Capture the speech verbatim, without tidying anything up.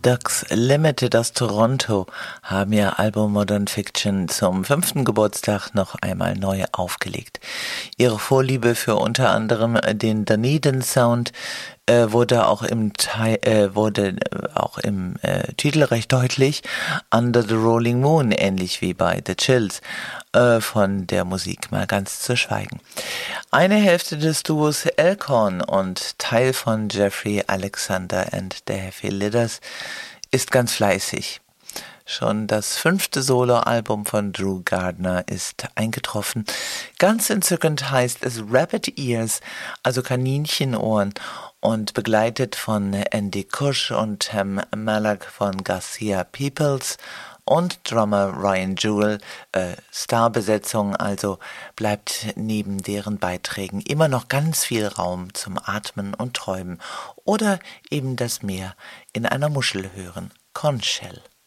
Ducks Limited aus Toronto haben ihr Album Modern Fiction zum fünften Geburtstag noch einmal neu aufgelegt. Ihre Vorliebe für unter anderem den Dunedin Sound äh, wurde auch im, Teil, äh, wurde auch im äh, Titel recht deutlich. Under the Rolling Moon, ähnlich wie bei The Chills, äh, von der Musik mal ganz zu schweigen. Eine Hälfte des Duos Elkhorn und Teil von Jeffrey Alexander and the Heavy Lidders ist ganz fleißig. Schon das fünfte Soloalbum von Drew Gardner ist eingetroffen. Ganz entzückend heißt es Rabbit Ears, also Kaninchenohren, und begleitet von Andy Kusch und Tam Malak von Garcia Peoples und Drummer Ryan Jewell. Äh, Starbesetzung, also bleibt neben deren Beiträgen immer noch ganz viel Raum zum Atmen und Träumen oder eben das Meer in einer Muschel hören. Conch Shell.